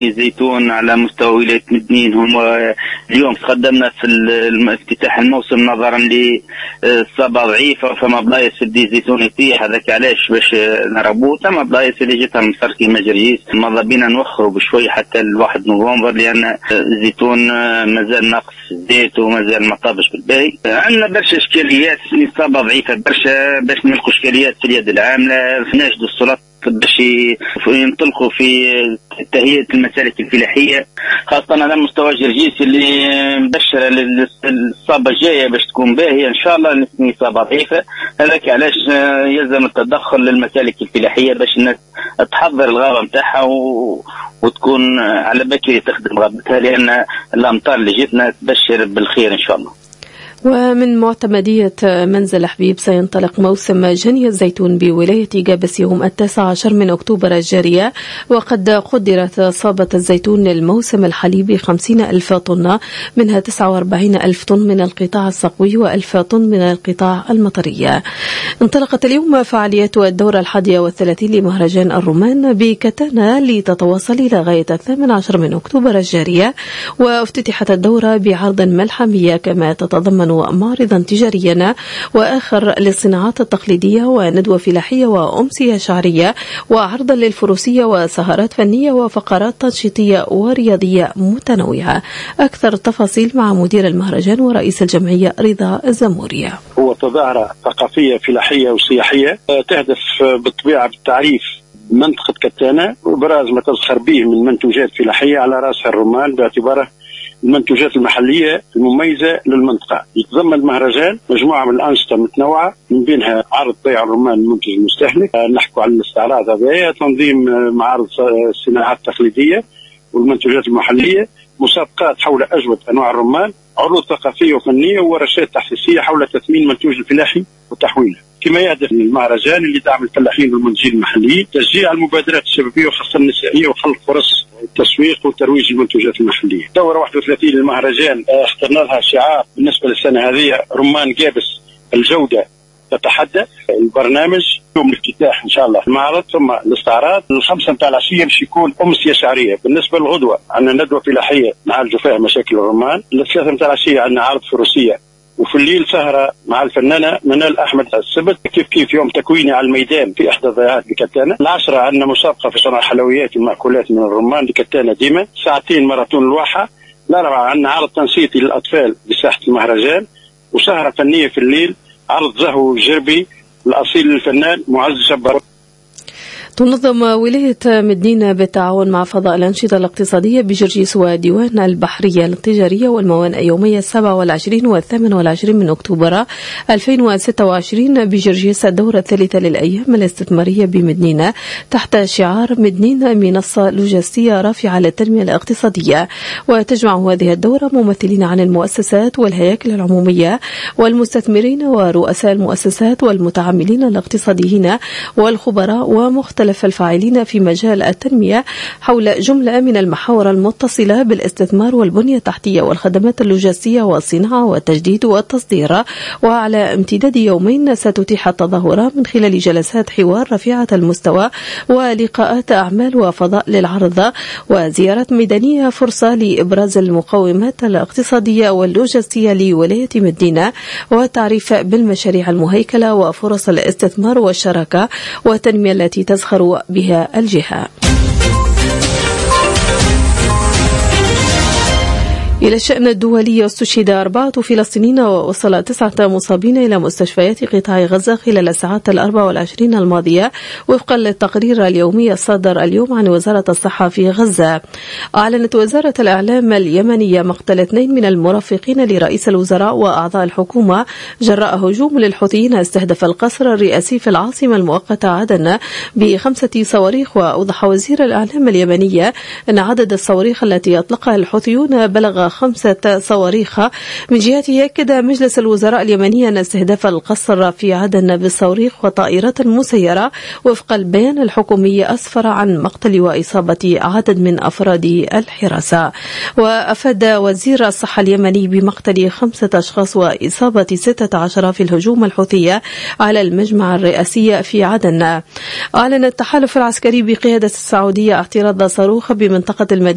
زيتون على مستوى ولاية مدنين. هم اليوم تقدمنا في افتتاح الموسم نظرا للصبا ضعيفة، فما بلايص في زيتون يطيح. هذاك علاش باش نربوه. ثم بلايص اللي جيتها من صار كيما جرجيس ماذا بينا نوخروا بشوي حتى ل1 نوفمبر، لأن الزيتون مازال ناقص الزيت ومازال ما طابش بالباهي. عندنا برشا إشكاليات، الصبا ضعيفة برشا باش نلقوا إشكاليات في اليد العاملة. نجد السلطات باش ينطلقوا في تهيئة المسالك الفلاحية، خاصة على مستوى جرجيس اللي مبشرة للصابة الجاية باش تكون باهية إن شاء الله. نسمي صابة ضعيفة، هذاك علاش يلزم التدخل للمسالك الفلاحية باش الناس تحضر الغابة متاعها وتكون على بكري تخدم غابتها، لأن الأمطار اللي جيتنا تبشر بالخير إن شاء الله. ومن معتمدية منزل حبيب سينطلق موسم جني الزيتون بولاية جابس يوم 19 من أكتوبر الجارية، وقد قدرت صابة الزيتون للموسم الحالي ب50,000 طن، منها 49,000 طن من القطاع الصقوي و1000 طن من القطاع المطري. انطلقت اليوم فعاليات الدورة 31 لمهرجان الرمان بكتانة لتتواصل إلى غاية 18 من أكتوبر الجارية، وافتتحت الدورة بعرض ملحمية كما تتضمن معرضا تجاريا وآخر للصناعات التقليدية وندوة فلاحية وأمسية شعرية وعرضا للفروسية وسهرات فنية وفقرات تنشيطية ورياضية متنوعة. أكثر تفاصيل مع مدير المهرجان ورئيس الجمعية رضا الزمورية. هو تظاهرة ثقافية فلاحية وسياحية تهدف بالطبيعة بالتعريف منطقة كتانة وبراز ما تزخر به من منتوجات فلاحية على رأسها الرمان باعتباره المنتوجات المحلية المميزة للمنطقة. يتضمن المهرجان مجموعة من الأنشطة متنوعة من بينها عرض بيع الرمان المنتج المستهلك، نحكوا عن الاستعراض هذايا، تنظيم معارض الصناعات التقليدية والمنتوجات المحلية، مسابقات حول أجود أنواع الرمان، عروض ثقافية وفنية وورشات تحسيسية حول تثمين المنتوج الفلاحي وتحويله. كما يهدف المهرجان لدعم الفلاحين والمنتجين المحليين، تشجيع المبادرات الشبابية وخاصة النسائية وخلق فرص التسويق وترويج المنتوجات المحلية. دورة 31 للمهرجان اخترنا لها شعار بالنسبة للسنة هذه رمان جابس الجودة تتحدى. البرنامج يوم الافتتاح ان شاء الله المعرض ثم الاستعراض. 5 متاع العشيه باش يكون امسيه شعريه. بالنسبه للغدوه عندنا ندوه فلاحيه نعالجوا فيها مشاكل الرمان. 3 متاع العشيه عندنا عرض فروسيه، وفي الليل سهره مع الفنانه منال احمد السبت. كيف يوم تكويني على الميدان في احدى الضيعات بكتانه. 10 عندنا مسابقه في صنع الحلويات والمأكولات من الرمان بكتانه ديما. 2 ماراثون الواحه. 4 عندنا عرض تنسيقي للاطفال بساحه المهرجان، وسهره فنيه في الليل عرض زهو جربي الأصيل للفنان معز شبر. تنظم ولاية مدنين بالتعاون مع فضاء الأنشطة الاقتصادية بجرجيس وديوان البحرية التجارية والموانئ يومي 27 و 28 من أكتوبر 2026 بجرجيس الدورة الثالثة للأيام الاستثمارية بمدنين تحت شعار مدنين منصة لوجستية رافعة للتنمية الاقتصادية. وتجمع هذه الدورة ممثلين عن المؤسسات والهياكل العمومية والمستثمرين ورؤساء المؤسسات والمتعاملين الاقتصاديين والخبراء ومختلف الفاعلين في مجال التنمية حول جملة من المحاور المتصلة بالاستثمار والبنية التحتية والخدمات اللوجستية والصناعة والتجديد والتصدير. وعلى امتداد يومين ستتيح التظاهرة من خلال جلسات حوار رفيعة المستوى ولقاءات أعمال وفضاء للعرض وزيارة ميدانية، فرصة لإبراز المقومات الاقتصادية واللوجستية لولاية مدينة والتعريف بالمشاريع المهيكلة وفرص الاستثمار والشراكة والتنمية التي تزخر بها الجهة. إلى الشأن الدولي، استشهد 4 فلسطينيين ووصل 9 مصابين إلى مستشفيات قطاع غزة خلال الساعات 24 الماضية وفقا للتقرير اليومي الصادر اليوم عن وزارة الصحة في غزة. أعلنت وزارة الإعلام اليمنية مقتل 2 من المرافقين لرئيس الوزراء وأعضاء الحكومة جراء هجوم للحوثيين استهدف القصر الرئاسي في العاصمة المؤقتة عدن ب5 صواريخ. وأوضح وزير الإعلام اليمنية أن عدد الصواريخ التي أطلقها الحوثيون بلغ 5 صواريخ. من جهته أكد مجلس الوزراء اليمني أن استهداف القصر في عدن بالصواريخ وطائرات مسيرة وفق البيان الحكومي أسفر عن مقتل وإصابة عدد من أفراد الحراسة. وأفاد وزير الصحة اليمني بمقتل 5 أشخاص وإصابة 16 في الهجوم الحوثي على المجمع الرئاسي في عدن. أعلن التحالف العسكري بقيادة السعودية اعتراض صاروخ بمنطقة المدينة